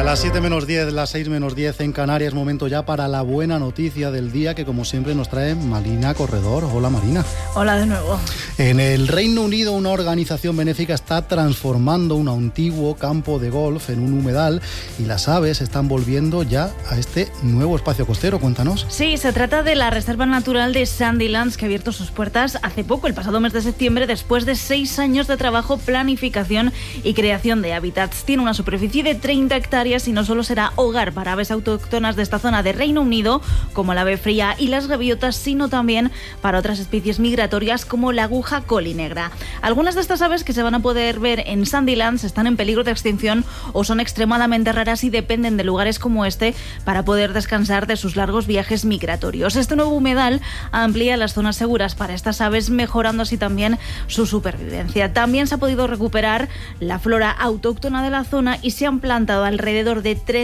Las 7 menos 10, las 6 menos 10 en Canarias, momento ya para la buena noticia del día que como siempre nos trae Marina Corredor. Hola Marina. Hola de nuevo. En el Reino Unido una organización benéfica está transformando un antiguo campo de golf en un humedal y las aves están volviendo ya a este nuevo espacio costero. Cuéntanos. Sí, se trata de la Reserva Natural de Sandilands, que ha abierto sus puertas hace poco, el pasado mes de septiembre, después de 6 años de trabajo, planificación y creación de hábitats. Tiene una superficie de 30 hectáreas y no solo será hogar para aves autóctonas de esta zona de Reino Unido, como la ave fría y las gaviotas, sino también para otras especies migratorias como la aguja colinegra. Algunas de estas aves que se van a poder ver en Sandilands están en peligro de extinción o son extremadamente raras y dependen de lugares como este para poder descansar de sus largos viajes migratorios. Este nuevo humedal amplía las zonas seguras para estas aves, mejorando así también su supervivencia. También se ha podido recuperar la flora autóctona de la zona y se han plantado alrededor de